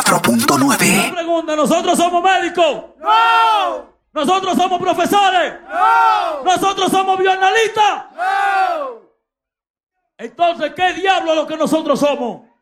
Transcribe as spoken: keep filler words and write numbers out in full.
cuatro punto nueve. Pregunta, ¿nosotros somos médicos? ¡No! ¿Nosotros somos profesores? ¡No! ¿Nosotros somos bioanalistas? ¡No! Entonces, ¿qué diablo es lo que nosotros somos?